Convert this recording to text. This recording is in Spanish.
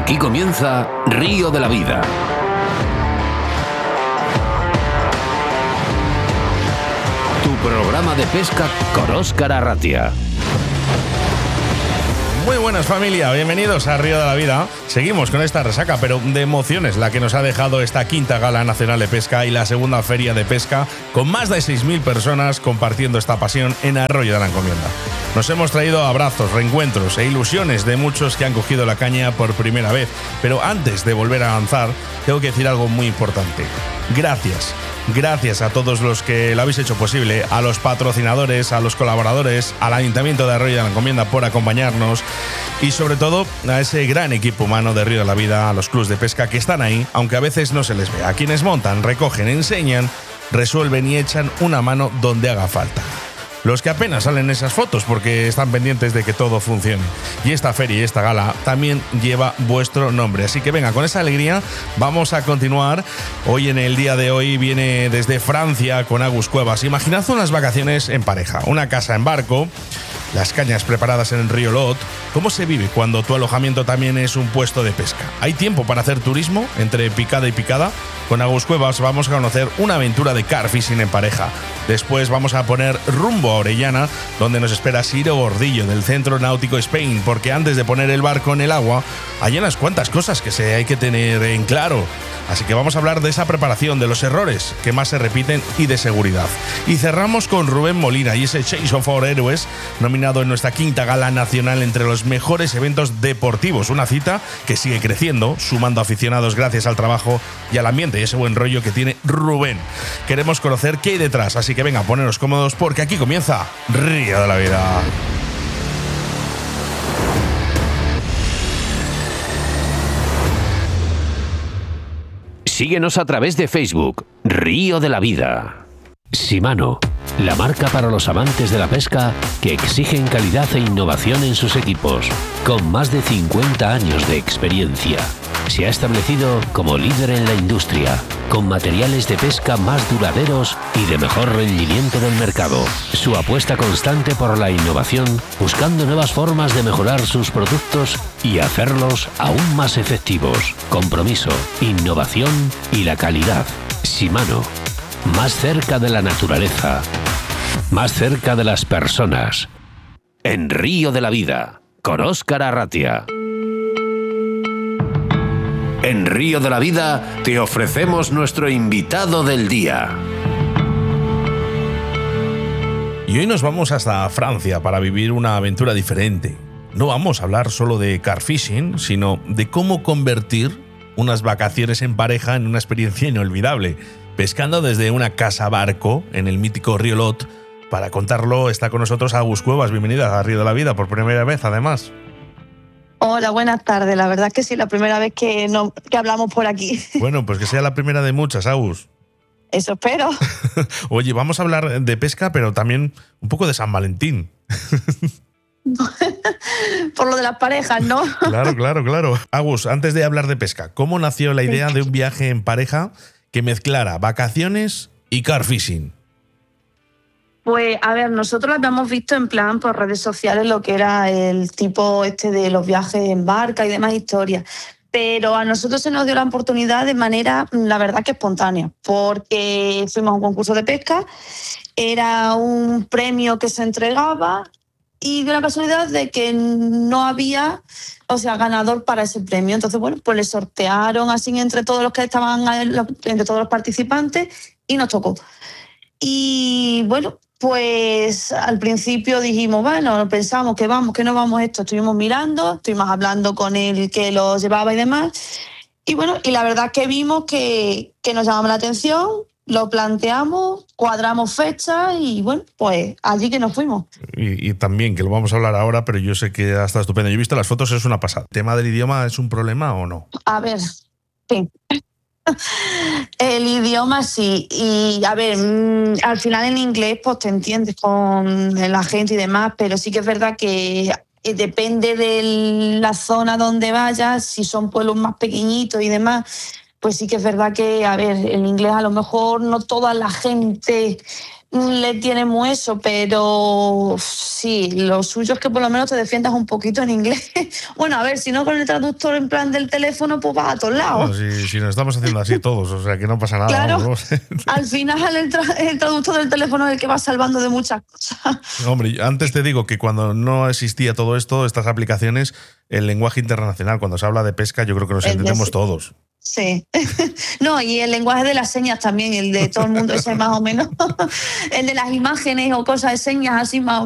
Aquí comienza Río de la Vida. Tu programa de pesca con Óscar Arratia. Muy buenas, familia, bienvenidos a Río de la Vida. Seguimos con esta resaca, pero de emociones, la que nos ha dejado esta quinta Gala Nacional de Pesca y la segunda Feria de Pesca, con más de 6.000 personas compartiendo esta pasión en Arroyo de la Encomienda. Nos hemos traído abrazos, reencuentros e ilusiones de muchos que han cogido la caña por primera vez. Pero antes de volver a lanzar, tengo que decir algo muy importante. Gracias. Gracias a todos los que lo habéis hecho posible, a los patrocinadores, a los colaboradores, al Ayuntamiento de Arroyo de la Encomienda por acompañarnos y sobre todo a ese gran equipo humano de Río de la Vida, a los clubs de pesca que están ahí, aunque a veces no se les ve, a quienes montan, recogen, enseñan, resuelven y echan una mano donde haga falta. Los que apenas salen esas fotos porque están pendientes de que todo funcione. Y esta feria y esta gala también lleva vuestro nombre. Así que venga, con esa alegría vamos a continuar. Hoy, en el día de hoy, viene desde Francia con Agus Cuevas. Imaginad unas vacaciones en pareja, una casa en barco, las cañas preparadas en el río Lot. ¿Cómo se vive cuando tu alojamiento también es un puesto de pesca? ¿Hay tiempo para hacer turismo entre picada y picada? Con Agus Cuevas vamos a conocer una aventura de car fishing en pareja. Después vamos a poner rumbo a Orellana, donde nos espera Ciro Gordillo del Centro Náutico Spain, porque antes de poner el barco en el agua hay unas cuantas cosas que hay que tener en claro. Así que vamos a hablar de esa preparación, de los errores que más se repiten y de seguridad. Y cerramos con Rubén Molina y ese Chase of Our Heroes, nominado en nuestra quinta Gala Nacional entre los mejores eventos deportivos. Una cita que sigue creciendo, sumando aficionados gracias al trabajo y al ambiente y ese buen rollo que tiene Rubén. Queremos conocer qué hay detrás, así que venga, poneros cómodos porque aquí comienza Río de la Vida. Síguenos a través de Facebook, Río de la Vida. Shimano, la marca para los amantes de la pesca que exigen calidad e innovación en sus equipos. Con más de 50 años de experiencia, se ha establecido como líder en la industria, con materiales de pesca más duraderos y de mejor rendimiento del mercado. Su apuesta constante por la innovación, buscando nuevas formas de mejorar sus productos y hacerlos aún más efectivos. Compromiso, innovación y la calidad. Shimano, más cerca de la naturaleza, más cerca de las personas. En Río de la Vida, con Óscar Arratia. En Río de la Vida te ofrecemos nuestro invitado del día. Y hoy nos vamos hasta Francia para vivir una aventura diferente. No vamos a hablar solo de car fishing, sino de cómo convertir unas vacaciones en pareja en una experiencia inolvidable, pescando desde una casa barco en el mítico río Lot. Para contarlo está con nosotros Agus Cuevas. Bienvenida a Río de la Vida por primera vez, además. Hola, buenas tardes. La verdad es que sí, la primera vez que hablamos por aquí. Bueno, pues que sea la primera de muchas, Agus. Eso espero. Oye, vamos a hablar de pesca, pero también un poco de San Valentín. Por lo de las parejas, ¿no? Claro. Agus, antes de hablar de pesca, ¿cómo nació la idea de un viaje en pareja que mezclara vacaciones y car fishing? Pues, a ver, nosotros lo habíamos visto en plan por redes sociales, lo que era el tipo de los viajes en barca y demás historias. Pero a nosotros se nos dio la oportunidad de manera, la verdad, que espontánea, porque fuimos a un concurso de pesca, era un premio que se entregaba y dio la casualidad de que no había, ganador para ese premio. Entonces, bueno, pues le sortearon así entre todos los que estaban, entre todos los participantes y nos tocó. Y bueno, pues al principio dijimos, bueno, pensamos que vamos, que no vamos esto. Estuvimos mirando, estuvimos hablando con el que lo llevaba y demás. Y bueno, y la verdad es que vimos que nos llamaba la atención, lo planteamos, cuadramos fechas y bueno, pues allí que nos fuimos. Y también, que lo vamos a hablar ahora, pero yo sé que ha estado estupendo. Yo he visto las fotos, es una pasada. ¿El tema del idioma es un problema o no? A ver, sí. El idioma sí, y a ver, al final en inglés pues te entiendes con la gente y demás, pero sí que es verdad que depende de la zona donde vayas, si son pueblos más pequeñitos y demás, pues sí que es verdad que, a ver, el inglés a lo mejor no toda la gente le tiene muy eso, pero sí, lo suyo es que por lo menos te defiendas un poquito en inglés. Bueno, a ver, si no con el traductor en plan del teléfono, pues vas a todos lados. Bueno, si nos estamos haciendo así todos, o sea que no pasa nada. Claro, vamos. al final el traductor del teléfono es el que va salvando de muchas cosas. Hombre, antes te digo que cuando no existía todo esto, estas aplicaciones, el lenguaje internacional, cuando se habla de pesca, yo creo que nos entendemos todos. Sí. No, y el lenguaje de las señas también, el de todo el mundo, ese más o menos. El de las imágenes o cosas de señas así más o menos.